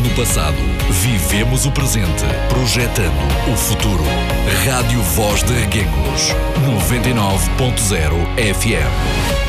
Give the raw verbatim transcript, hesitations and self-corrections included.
no passado, vivemos o presente, projetando o futuro. Rádio Voz de Reguengos, noventa e nove ponto zero F M.